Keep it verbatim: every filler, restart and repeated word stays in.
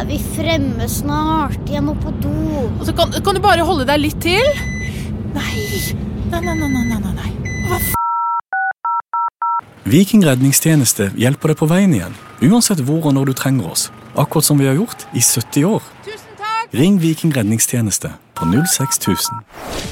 er vi fremme snart? Jeg må på do. Altså, kan, kan du bare holde deg litt til? Nei, nei, nei, nei, nei, nei, nei. Hva f***? Viking redningstjeneste hjelper deg på veien igjen, uansett hvor og når du trenger oss. Akkurat som vi har gjort i sytti år. Tusen takk! Ring Viking redningstjeneste på null seks tusen.